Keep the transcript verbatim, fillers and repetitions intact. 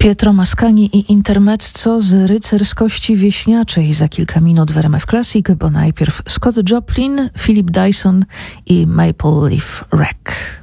Pietro Mascagni i intermezzo z rycerskości wieśniaczej za kilka minut w R M F Classic, bo najpierw Scott Joplin, Philip Dyson i Maple Leaf Rack.